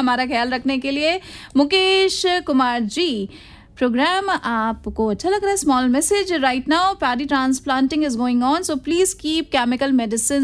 हमारा ख्याल रखने के लिए। मुकेश कुमार जी, प्रोग्राम आपको अच्छा लग रहा है? Small message right now, paddy transplanting is going on, so please keep chemical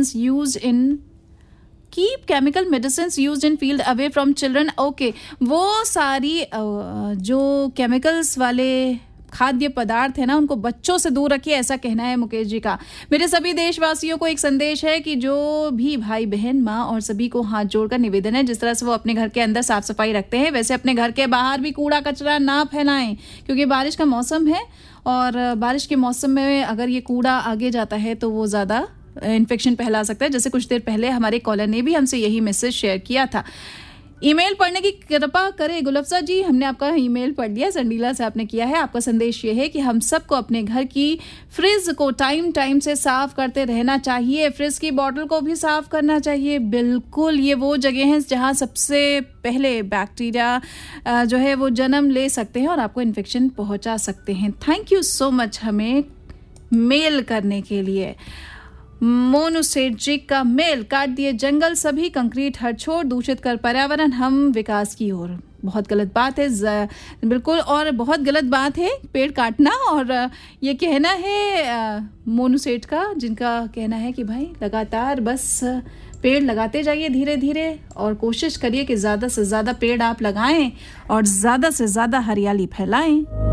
medicines used in field away from children. Okay, वो सारी जो केमिकल्स वाले खाद्य पदार्थ है ना, उनको बच्चों से दूर रखिए, ऐसा कहना है मुकेश जी का। मेरे सभी देशवासियों को एक संदेश है कि जो भी भाई बहन माँ और सभी को हाथ जोड़कर निवेदन है, जिस तरह से वो अपने घर के अंदर साफ सफाई रखते हैं, वैसे अपने घर के बाहर भी कूड़ा कचरा ना फैलाएं, क्योंकि बारिश का मौसम है और बारिश के मौसम में अगर ये कूड़ा आगे जाता है तो वो ज़्यादा इन्फेक्शन फैला सकता है। जैसे कुछ देर पहले हमारे कॉलर ने भी हमसे यही मैसेज शेयर किया था। ईमेल पढ़ने की कृपा करें गुलफ्सा जी, हमने आपका ईमेल पढ़ लिया, संडीला से आपने किया है। आपका संदेश ये है कि हम सबको अपने घर की फ्रिज को टाइम से साफ करते रहना चाहिए, फ्रिज की बॉटल को भी साफ करना चाहिए। बिल्कुल, ये वो जगह हैं जहां सबसे पहले बैक्टीरिया जो है वो जन्म ले सकते हैं और आपको इन्फेक्शन पहुंचा सकते हैं। थैंक यू सो मच हमें मेल करने के लिए। मोनू सेठ जी का मेल, काट दिए जंगल, सभी कंक्रीट हर छोर, दूषित कर पर्यावरण, हम विकास की ओर। बहुत गलत बात है, बिल्कुल, और बहुत गलत बात है पेड़ काटना। और ये कहना है मोनू सेठ का, जिनका कहना है कि भाई लगातार बस पेड़ लगाते जाइए धीरे धीरे, और कोशिश करिए कि ज़्यादा से ज़्यादा पेड़ आप लगाएं और ज़्यादा से ज़्यादा हरियाली फैलाएं।